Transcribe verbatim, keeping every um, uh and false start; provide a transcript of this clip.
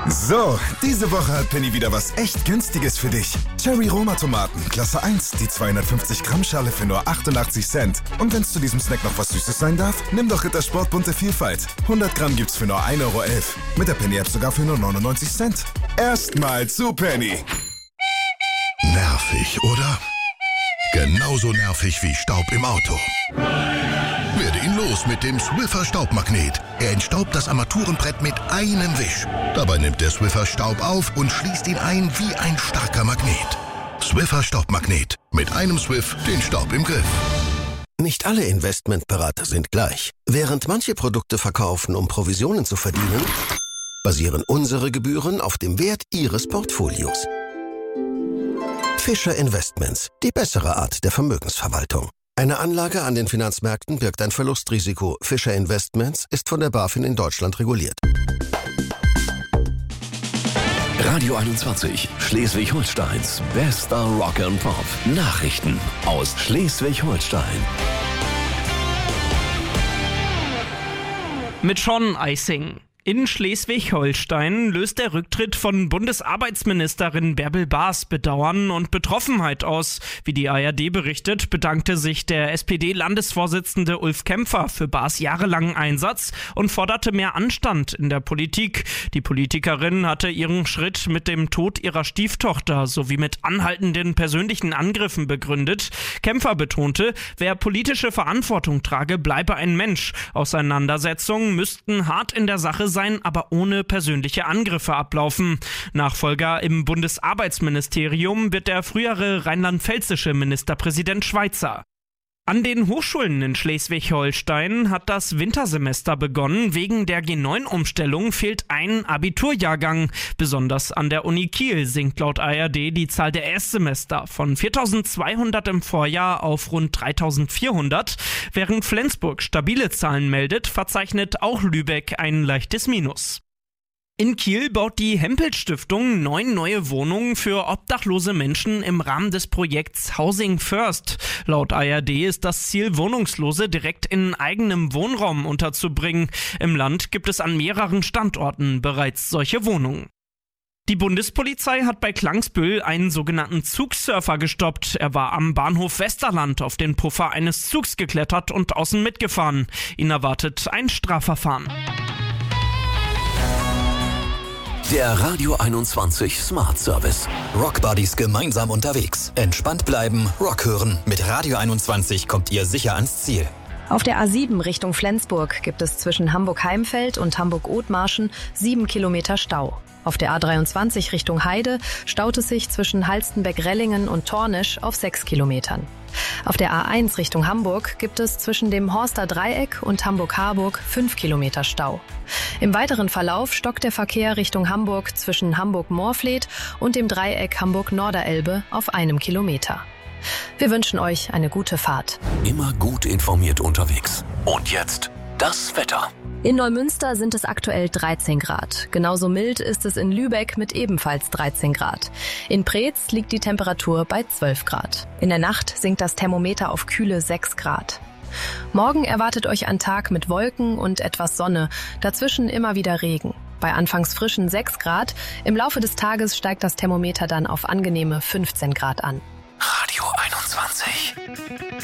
So, diese Woche hat Penny wieder was echt Günstiges für dich. Cherry Roma Tomaten, Klasse eins, die zweihundertfünfzig Gramm Schale für nur achtundachtzig Cent. Und wenn es zu diesem Snack noch was Süßes sein darf, nimm doch Rittersport bunte Vielfalt. hundert Gramm gibt's für nur ein Euro elf. Mit der Penny App sogar für nur neunundneunzig Cent. Erstmal zu Penny. Nervig, oder? Genauso nervig wie Staub im Auto. Werde ihn los mit dem Swiffer Staubmagnet. Er entstaubt das Armaturenbrett mit einem Wisch. Dabei nimmt der Swiffer Staub auf und schließt ihn ein wie ein starker Magnet. Swiffer Staubmagnet. Mit einem Swiff den Staub im Griff. Nicht alle Investmentberater sind gleich. Während manche Produkte verkaufen, um Provisionen zu verdienen, basieren unsere Gebühren auf dem Wert Ihres Portfolios. Fischer Investments, die bessere Art der Vermögensverwaltung. Eine Anlage an den Finanzmärkten birgt ein Verlustrisiko. Fischer Investments ist von der BaFin in Deutschland reguliert. Radio einundzwanzig, Schleswig-Holsteins bester Rock and Pop. Nachrichten aus Schleswig-Holstein. Mit Sean Eising. In Schleswig-Holstein löst der Rücktritt von Bundesarbeitsministerin Bärbel Baas Bedauern und Betroffenheit aus. Wie die A R D berichtet, bedankte sich der S P D-Landesvorsitzende Ulf Kämpfer für Baas jahrelangen Einsatz und forderte mehr Anstand in der Politik. Die Politikerin hatte ihren Schritt mit dem Tod ihrer Stieftochter sowie mit anhaltenden persönlichen Angriffen begründet. Kämpfer betonte, wer politische Verantwortung trage, bleibe ein Mensch. Auseinandersetzungen müssten hart in der Sache sein. sein, aber ohne persönliche Angriffe ablaufen. Nachfolger im Bundesarbeitsministerium wird der frühere rheinland-pfälzische Ministerpräsident Schweizer. An den Hochschulen in Schleswig-Holstein hat das Wintersemester begonnen. Wegen der G neun Umstellung fehlt ein Abiturjahrgang. Besonders an der Uni Kiel sinkt laut A R D die Zahl der Erstsemester von viertausendzweihundert im Vorjahr auf rund dreitausendvierhundert. Während Flensburg stabile Zahlen meldet, verzeichnet auch Lübeck ein leichtes Minus. In Kiel baut die Hempel-Stiftung neun neue Wohnungen für obdachlose Menschen im Rahmen des Projekts Housing First. Laut A R D ist das Ziel, Wohnungslose direkt in eigenem Wohnraum unterzubringen. Im Land gibt es an mehreren Standorten bereits solche Wohnungen. Die Bundespolizei hat bei Klangsbühl einen sogenannten Zugsurfer gestoppt. Er war am Bahnhof Westerland auf den Puffer eines Zugs geklettert und außen mitgefahren. Ihn erwartet ein Strafverfahren. Der Radio einundzwanzig Smart Service. Rockbuddies gemeinsam unterwegs. Entspannt bleiben, Rock hören. Mit Radio einundzwanzig kommt ihr sicher ans Ziel. Auf der A sieben Richtung Flensburg gibt es zwischen Hamburg-Heimfeld und Hamburg-Othmarschen sieben Kilometer Stau. Auf der A dreiundzwanzig Richtung Heide staut es sich zwischen Halstenbeck-Rellingen und Tornisch auf sechs Kilometern. Auf der A eins Richtung Hamburg gibt es zwischen dem Horster Dreieck und Hamburg-Harburg fünf Kilometer Stau. Im weiteren Verlauf stockt der Verkehr Richtung Hamburg zwischen Hamburg-Moorfleet und dem Dreieck Hamburg-Norderelbe auf einem Kilometer. Wir wünschen euch eine gute Fahrt. Immer gut informiert unterwegs. Und jetzt das Wetter. In Neumünster sind es aktuell dreizehn Grad. Genauso mild ist es in Lübeck mit ebenfalls dreizehn Grad. In Preetz liegt die Temperatur bei zwölf Grad. In der Nacht sinkt das Thermometer auf kühle sechs Grad. Morgen erwartet euch ein Tag mit Wolken und etwas Sonne, dazwischen immer wieder Regen. Bei anfangs frischen sechs Grad, im Laufe des Tages steigt das Thermometer dann auf angenehme fünfzehn Grad an. Radio einundzwanzig.